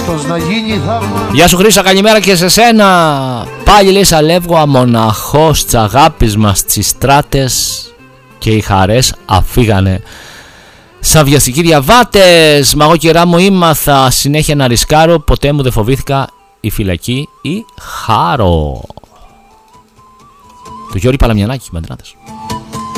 Φώτος να γίνει θαύμα. Γεια σου Χρήσα, καλημέρα και σε σένα. Πάλι λέει σαλεύω αμοναχός της αγάπης μας τις στράτες και οι χαρές αφήγανε. Σαν βιαστικοί διαβάτες, μα εγώ καιρά μου ήμαθα συνέχεια να ρισκάρω, ποτέ μου δεν φοβήθηκα η φυλακή ή χάρο. Το Γιώργη Παλαμιανάκη, Μαντράτες.